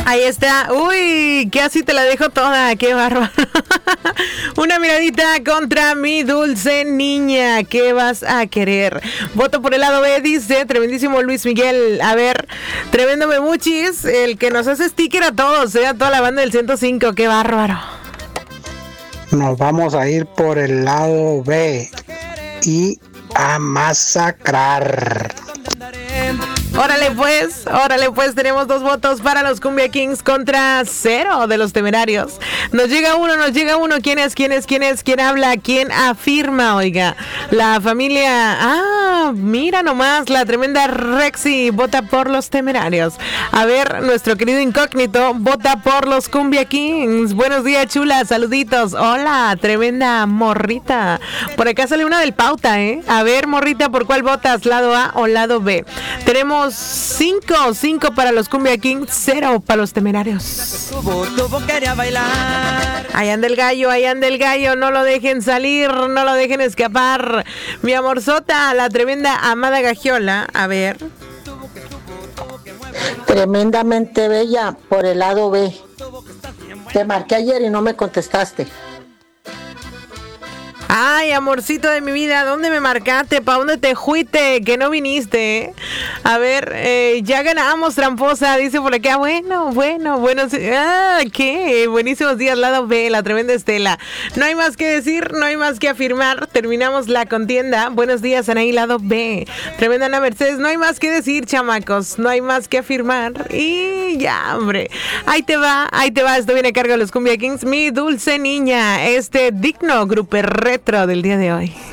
Ahí está. Uy, que así te la dejo toda. Qué bárbaro. Una miradita contra mi dulce niña. ¿Qué vas a querer? Voto por el lado B, dice tremendísimo Luis Miguel. A ver, tremendo Memuchis, el que nos hace sticker a todos, a toda la banda del 105. Qué bárbaro. Nos vamos a ir por el lado B y a masacrar. Órale pues, tenemos 2 votos para los Cumbia Kings contra 0 de los Temerarios. Nos llega uno. ¿Quién es? ¿Quién habla? ¿Quién afirma? Oiga, la familia... mira nomás, la tremenda Rexy vota por los Temerarios. A ver, nuestro querido incógnito vota por los Cumbia Kings. Buenos días, chula, saluditos. Hola, tremenda morrita. Por acá sale una del pauta, A ver, morrita, ¿por cuál votas? ¿Lado A o lado B? Tenemos 5 para los Cumbia Kings, 0 para los Temerarios. Ahí anda el gallo, no lo dejen salir, no lo dejen escapar. Mi amorzota, la tremenda amada Gagiola, a ver. Tremendamente bella por el lado B. Te marqué ayer y no me contestaste. Ay, amorcito de mi vida, ¿dónde me marcaste? ¿Para dónde te fuiste? Que no viniste. A ver, ya ganamos, tramposa. Dice por acá, bueno. ¿Qué? Buenísimos días, lado B, la tremenda Estela. No hay más que decir, no hay más que afirmar. Terminamos la contienda. Buenos días, Anaí, lado B. Tremenda Ana Mercedes. No hay más que decir, chamacos. No hay más que afirmar. Y ya, hombre. Ahí te va. Esto viene a cargo de los Cumbia Kings. Mi dulce niña. Este digno grupo retro del día de hoy.